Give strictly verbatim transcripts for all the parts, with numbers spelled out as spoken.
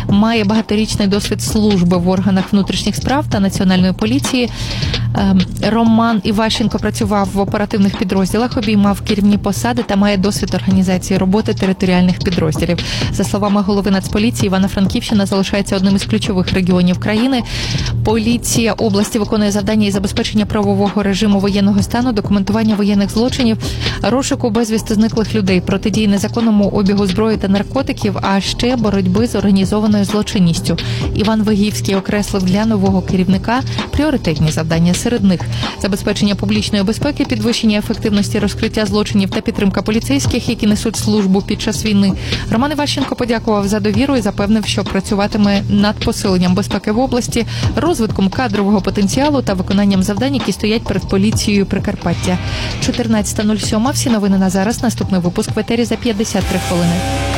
має багаторічний досвід служби в органах внутрішніх справ та Національної поліції. Роман Іващенко працював в оперативних підрозділах, обіймав керівні посади та має досвід організації роботи територіальних підрозділів. За словами голови Нацполіції, Івано-Франківщина залишається одним із ключових регіонів країни. Поліція області виконує завдання із забезпечення правового режиму воєнного стану, документування воєнних злочинів, розшуку безвісти зниклих людей, протидії незаконному обігу зброї та наркотиків, а ще боротьби з організованою злочинністю. Іван Вигівський окреслив для нового керівника пріоритетні завдання. Серед них забезпечення публічної безпеки, підвищення ефективності розкриття злочинів та підтримка поліцейських, які несуть службу під час війни. Роман Іващенко подякував за довіру і запевнив, що працюватиме над посиленням безпеки в області, розвитком кадрового потенціалу та виконанням завдань, які стоять перед поліцією Прикарпаття. чотирнадцята нуль сім. Всі новини на зараз. Наступний випуск в етері за п'ятдесят три хвилини.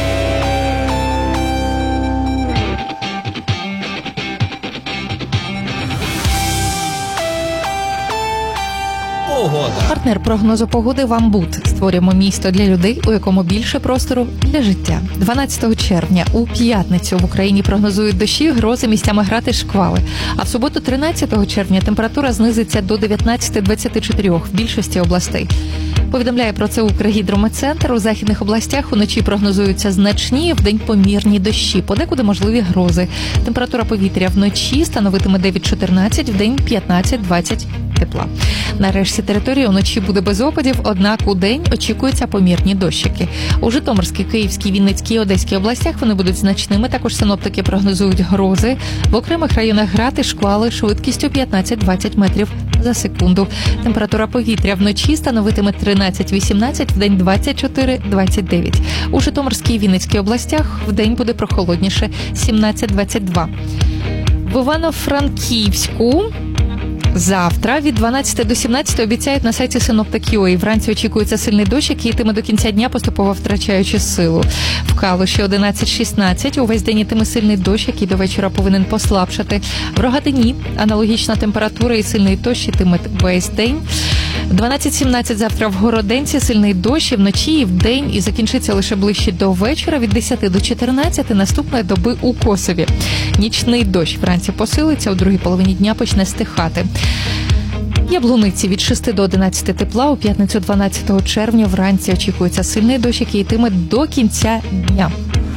Погода. Партнер прогнозу погоди «Вамбут». Створюємо місто для людей, у якому більше простору для життя. дванадцятого червня у п'ятницю в Україні прогнозують дощі, грози, місцями грати, шквали. А в суботу тринадцятого червня температура знизиться до дев'ятнадцяти двадцяти чотирьох в більшості областей. Повідомляє про це Укргідрометцентр. У західних областях уночі прогнозуються значні, вдень помірні дощі. Подекуди можливі грози. Температура повітря вночі становитиме дев'ять чотирнадцять, вдень п'ятнадцять двадцять тепла. На решті території уночі буде без опадів, однак у день очікуються помірні дощики. У Житомирській, Київській, Вінницькій і Одеській областях вони будуть значними. Також синоптики прогнозують грози. В окремих районах грати, шквали швидкістю п'ятнадцять двадцять метрів за секунду. Температура повітря вночі становитиме тринадцять вісімнадцять, вдень двадцять чотири двадцять дев'ять. У Житомирській і Вінницькій областях вдень буде прохолодніше сімнадцять двадцять два. В Івано-Франківську завтра від дванадцяти до сімнадцяти обіцяють на сайті Синоптик.ua. Вранці очікується сильний дощ, який йтиме до кінця дня, поступово втрачаючи силу. В Калуші одинадцять шістнадцять. Увесь день йтиме сильний дощ, який до вечора повинен послабшати. В Рогатині аналогічна температура і сильний дощ йтиме весь день. дванадцять сімнадцять завтра в Городенці сильний дощ і вночі, і вдень, і закінчиться лише ближче до вечора. Від десяти до чотирнадцяти наступної доби у Косові. Нічний дощ вранці посилиться, у другій половині дня почне стихати. Яблуниці від шести до одинадцяти тепла. У п'ятницю дванадцятого червня вранці очікується сильний дощ, який йтиме до кінця дня.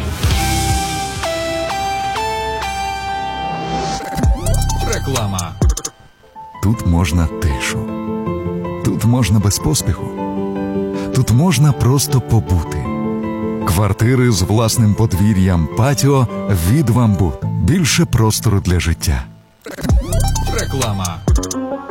Реклама. Тут можна тишу. Тут можна без поспіху. Тут можна просто побути. Квартири з власним подвір'ям, патіо від «Вамбут». Більше простору для життя. Реклама.